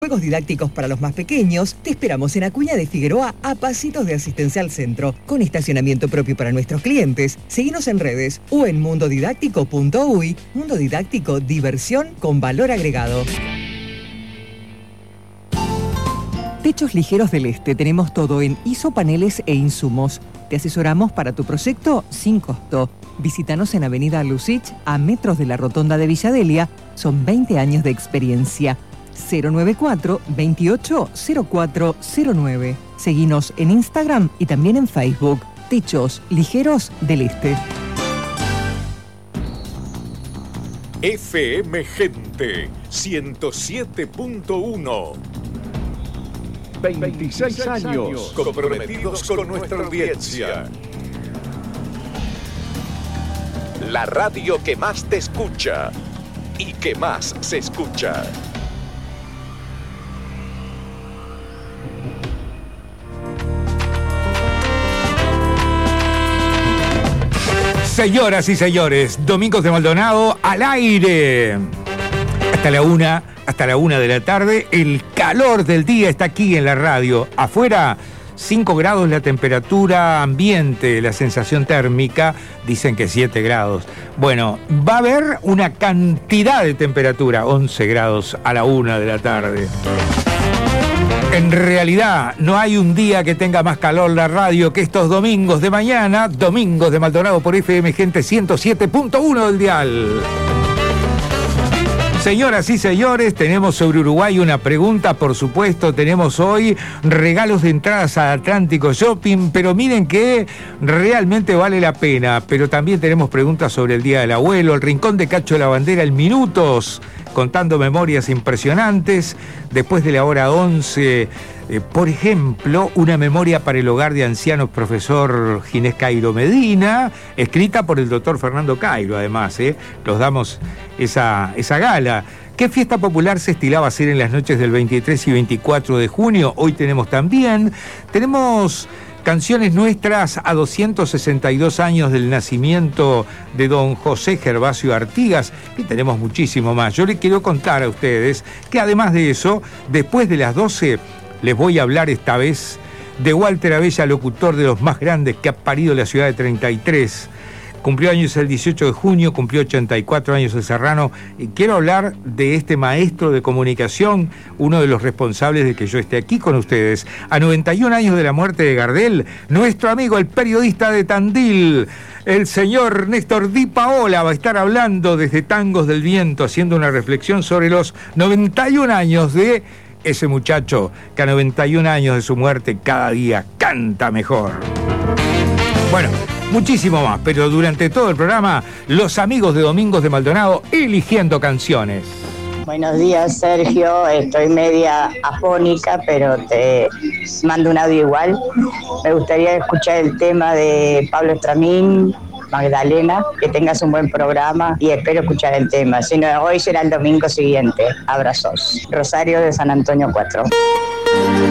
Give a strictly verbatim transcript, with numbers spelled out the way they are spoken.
Juegos didácticos para los más pequeños, te esperamos en Acuña de Figueroa a pasitos de Asistencia al Centro, con estacionamiento propio para nuestros clientes. Seguinos en redes o en mundo didáctico punto uy. Mundo Didáctico, diversión con valor agregado. Techos Ligeros del Este, tenemos todo en isopaneles e insumos. Te asesoramos para tu proyecto sin costo. Visítanos en Avenida Lucich, a metros de la Rotonda de Villadelia. Son veinte años de experiencia. cero nueve cuatro, veintiocho, cero cuatro cero nueve. Seguinos en Instagram y también en Facebook. Techos Ligeros del Este. F M Gente ciento siete punto uno. veintiséis años comprometidos con nuestra audiencia. La radio que más te escucha y que más se escucha. Señoras y señores, Domingos de Maldonado al aire. Hasta la una, hasta la una de la tarde, el calor del día está aquí en la radio. Afuera, cinco grados la temperatura ambiente, la sensación térmica, dicen que siete grados. Bueno, va a haber una cantidad de temperatura, once grados a la una de la tarde. En realidad, no hay un día que tenga más calor la radio que estos domingos de mañana, Domingos de Maldonado por F M Gente ciento siete punto uno del dial. Señoras y señores, tenemos sobre Uruguay una pregunta, por supuesto, tenemos hoy regalos de entradas a Atlántico Shopping, pero miren que realmente vale la pena, pero también tenemos preguntas sobre el Día del Abuelo, el Rincón de Cacho de la Bandera en minutos, contando memorias impresionantes, después de la hora once, eh, por ejemplo, una memoria para el hogar de ancianos profesor Ginés Cairo Medina, escrita por el doctor Fernando Cairo, además, eh, los damos esa, esa gala. ¿Qué fiesta popular se estilaba hacer en las noches del veintitrés y veinticuatro de junio? Hoy tenemos también, tenemos canciones nuestras a doscientos sesenta y dos años del nacimiento de don José Gervasio Artigas, y tenemos muchísimo más. Yo les quiero contar a ustedes que además de eso, después de las doce, les voy a hablar esta vez de Walter Abella, locutor de los más grandes que ha parido la ciudad de treinta y tres. Cumplió años el dieciocho de junio, cumplió ochenta y cuatro años el Serrano. Y quiero hablar de este maestro de comunicación, uno de los responsables de que yo esté aquí con ustedes. A noventa y un años de la muerte de Gardel, nuestro amigo, el periodista de Tandil, el señor Néstor Di Paola, va a estar hablando desde Tangos del Viento, haciendo una reflexión sobre los noventa y un años de ese muchacho que a noventa y un años de su muerte cada día canta mejor. Bueno, muchísimo más, pero durante todo el programa, los amigos de Domingos de Maldonado eligiendo canciones. Buenos días, Sergio. Estoy media afónica, pero te mando un audio igual. Me gustaría escuchar el tema de Pablo Estramín, Magdalena. Que tengas un buen programa y espero escuchar el tema. Si no, hoy será el domingo siguiente. Abrazos. Rosario de San Antonio cuatro.